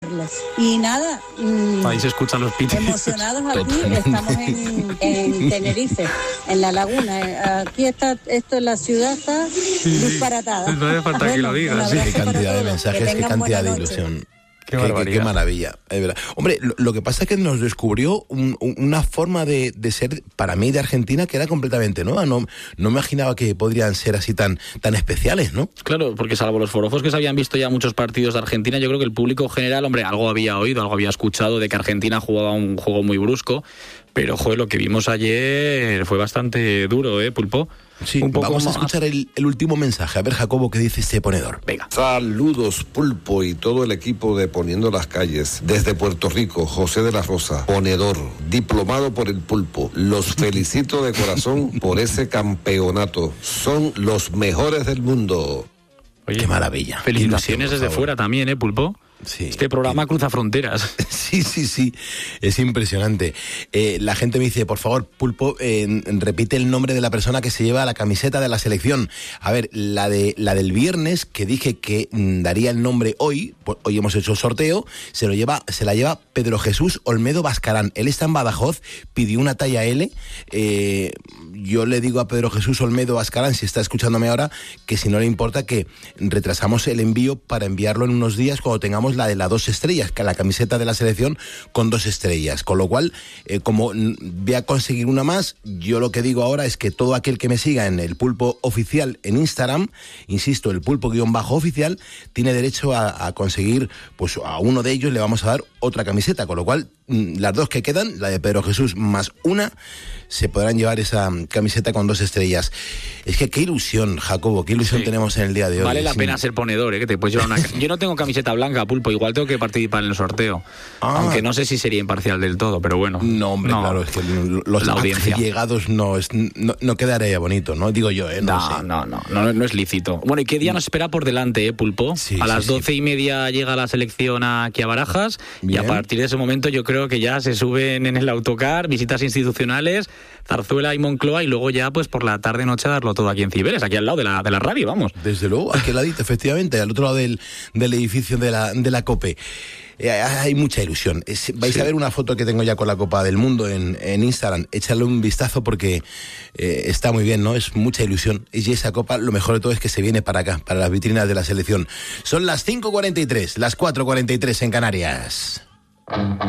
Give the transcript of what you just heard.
verles. Y nada, ahí se escuchan los pitos. Emocionados aquí, estamos en Tenerife, en La Laguna. Aquí está, esto en la ciudad está disparatada. No hace falta que lo digas. Qué cantidad de mensajes, qué cantidad de ilusión. Qué maravilla, es verdad. Hombre, lo que pasa es que nos descubrió una forma de ser, para mí, de Argentina, que era completamente nueva. No imaginaba que podrían ser así tan especiales, ¿no? Claro, porque salvo los forofos que se habían visto ya muchos partidos de Argentina, yo creo que el público general, hombre, algo había oído, algo había escuchado de que Argentina jugaba un juego muy brusco, pero, joder, lo que vimos ayer fue bastante duro, Pulpo. Sí, vamos a escuchar el último mensaje. A ver, Jacobo, ¿qué dice este ponedor? Venga. Saludos, Pulpo y todo el equipo de Poniendo las Calles. Desde Puerto Rico, José de la Rosa, ponedor, diplomado por el Pulpo. Los felicito de corazón por ese campeonato. Son los mejores del mundo. Oye, qué maravilla. Felicitaciones desde fuera también, Pulpo. Sí, este programa cruza fronteras. Sí, es impresionante. La gente me dice, por favor, Pulpo, repite el nombre de la persona que se lleva la camiseta de la selección. A ver, la del viernes, que dije que daría el nombre hoy hemos hecho el sorteo, se la lleva Pedro Jesús Olmedo Bascarán. Él está en Badajoz, pidió una talla L. Yo le digo a Pedro Jesús Olmedo Bascarán, si está escuchándome ahora, que si no le importa que retrasamos el envío para enviarlo en unos días cuando tengamos la de las 2 estrellas, que la camiseta de la selección con 2 estrellas. Con lo cual, como voy a conseguir una más, yo lo que digo ahora es que todo aquel que me siga en el Pulpo Oficial en Instagram, insisto, el Pulpo_oficial, tiene derecho a conseguir, pues a uno de ellos le vamos a dar otra camiseta, con lo cual las 2 que quedan, la de Pedro Jesús más una, se podrán llevar esa camiseta con 2 estrellas. Es que qué ilusión, Jacobo, qué ilusión tenemos en el día de hoy. Vale la pena ser ponedor, que te puedes llevar una... Yo no tengo camiseta blanca, Pulpo, igual tengo que participar en el sorteo. Aunque no sé si sería imparcial del todo, pero bueno. No, hombre, claro, es que los llegados no quedaría bonito, ¿no? Digo yo, No es lícito. Bueno, ¿y qué día nos espera por delante, Pulpo? Sí, a las 12:30 llega la selección aquí a Barajas. Bien. Y a partir de ese momento yo creo que ya se suben en el autocar, visitas institucionales, Zarzuela y Moncloa, y luego ya pues por la tarde-noche a darlo todo aquí en Ciberes, aquí al lado de la radio, vamos. Desde luego, aquí al ladito, efectivamente, al otro lado del edificio de la COPE. Hay mucha ilusión. Vais a ver una foto que tengo ya con la Copa del Mundo en Instagram. Échale un vistazo porque está muy bien, ¿no? Es mucha ilusión. Y esa Copa, lo mejor de todo es que se viene para acá, para las vitrinas de la selección. Son las 5:43, las 4:43 en Canarias.